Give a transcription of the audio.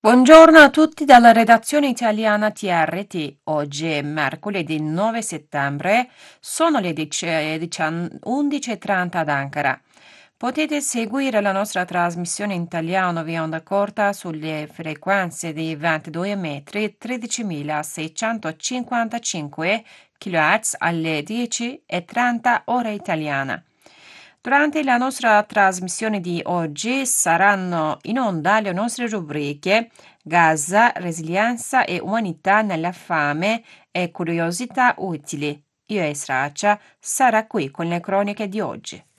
Buongiorno a tutti dalla redazione italiana TRT. Oggi è mercoledì 9 settembre, sono le 11.30 ad Ankara. Potete seguire la nostra trasmissione in italiano via onda corta sulle frequenze di 22 metri 13.655 kHz alle 10.30 ora italiana. Durante la nostra trasmissione di oggi saranno in onda le nostre rubriche Gaza, resilienza e umanità nella fame e curiosità utili. Io e Sracia sarà qui con le croniche di oggi.